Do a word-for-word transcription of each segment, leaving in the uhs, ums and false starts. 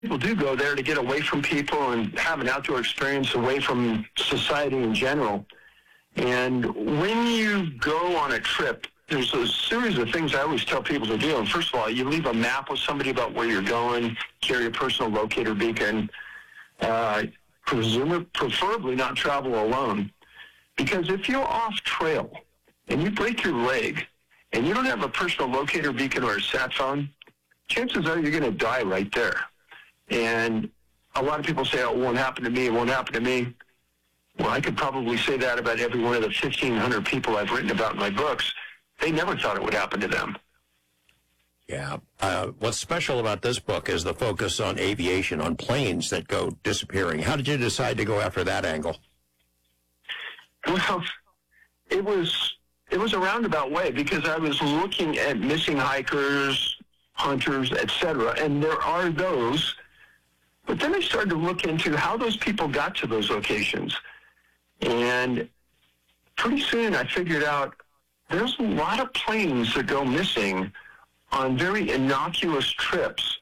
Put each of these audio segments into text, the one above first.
people do go there to get away from people and have an outdoor experience away from society in general. And when you go on a trip, there's a series of things I always tell people to do. And first of all, you leave a map with somebody about where you're going, carry a personal locator beacon, uh, presumably, preferably not travel alone. Because if you're off trail and you break your leg and you don't have a personal locator beacon or a sat phone, chances are you're going to die right there. And a lot of people say, oh, it won't happen to me, it won't happen to me. Well, I could probably say that about every one of the fifteen hundred people I've written about in my books. They never thought it would happen to them. Yeah. Uh, what's special about this book is the focus on aviation, on planes that go disappearing. How did you decide to go after that angle? Well, it was it was a roundabout way because I was looking at missing hikers, hunters, et cetera, and there are those. But then I started to look into how those people got to those locations. And pretty soon I figured out there's a lot of planes that go missing on very innocuous trips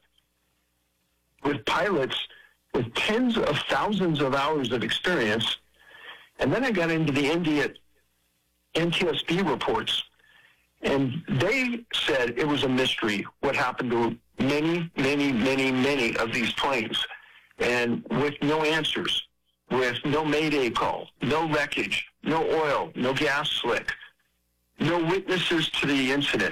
with pilots with tens of thousands of hours of experience. And then I got into the India N T S B reports, and they said it was a mystery what happened to many, many, many, many of these planes, and with no answers, with no mayday call, no wreckage, no oil, no gas slick, no witnesses to the incident.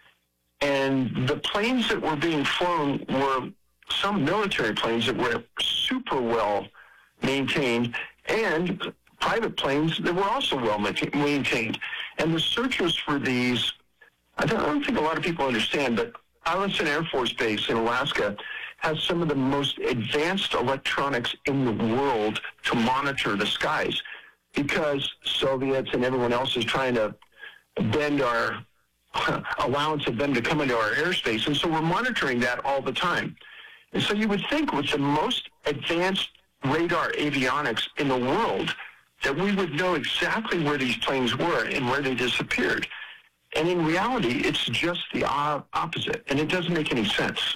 And the planes that were being flown were some military planes that were super well maintained, and private planes that were also well maintained. And the searchers for these, I don't, I don't think a lot of people understand, but Eielson Air Force Base in Alaska has some of the most advanced electronics in the world to monitor the skies, because Soviets and everyone else is trying to bend our allowance of them to come into our airspace. And so we're monitoring that all the time. And so you would think with the most advanced radar avionics in the world that we would know exactly where these planes were and where they disappeared. And in reality, it's just the opposite, and it doesn't make any sense.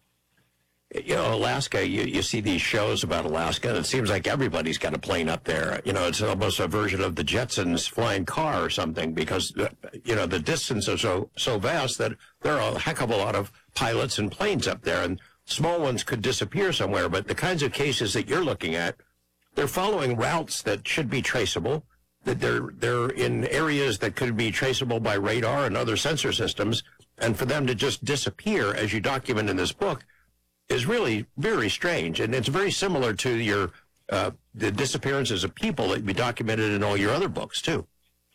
You know, Alaska, you, you see these shows about Alaska, and it seems like everybody's got a plane up there. You know, it's almost a version of the Jetsons flying car or something, because, you know, the distance is so, so vast that there are a heck of a lot of pilots and planes up there, and small ones could disappear somewhere. But the kinds of cases that you're looking at, they're following routes that should be traceable, that they're, they're in areas that could be traceable by radar and other sensor systems, and for them to just disappear, as you document in this book, is really very strange. And it's very similar to your uh, the disappearances of people that you documented in all your other books, too.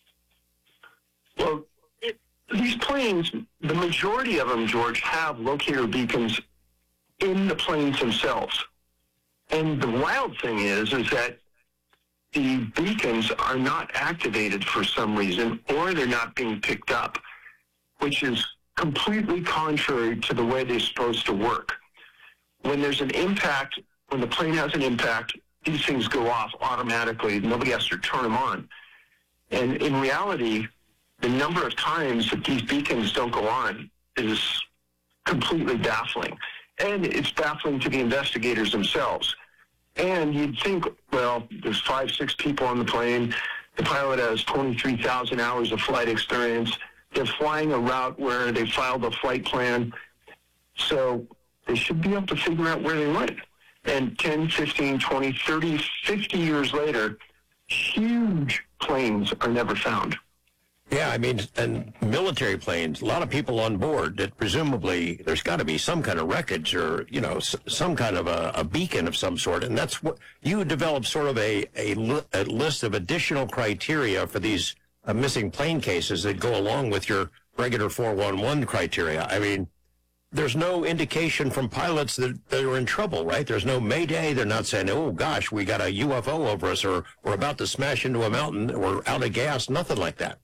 Well, it, these planes, the majority of them, George, have locator beacons in the planes themselves. And the wild thing is, is that the beacons are not activated for some reason, or they're not being picked up, which is completely contrary to the way they're supposed to work. When there's an impact, when the plane has an impact, these things go off automatically. Nobody has to turn them on. And in reality, the number of times that these beacons don't go on is completely baffling. And it's baffling to the investigators themselves. And you'd think, well, there's five, six people on the plane. The pilot has twenty-three thousand hours of flight experience. They're flying a route where they filed a flight plan. So they should be able to figure out where they went. And ten, fifteen, twenty, thirty, fifty years later, huge planes are never found. Yeah, I mean, and military planes, a lot of people on board that presumably there's got to be some kind of wreckage or, you know, s- some kind of a, a beacon of some sort. And that's what you developed, sort of a, a, li- a list of additional criteria for these uh, missing plane cases that go along with your regular four one one criteria. I mean, there's no indication from pilots that they're in trouble, right? There's no mayday. They're not saying, oh, gosh, we got a U F O over us, or we're about to smash into a mountain, or out of gas, nothing like that.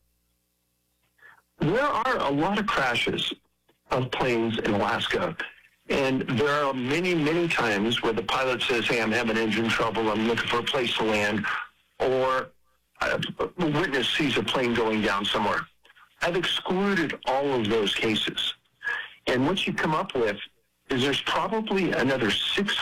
There are a lot of crashes of planes in Alaska, and there are many, many times where the pilot says, hey, I'm having engine trouble, I'm looking for a place to land, or a witness sees a plane going down somewhere. I've excluded all of those cases. And what you come up with is there's probably another six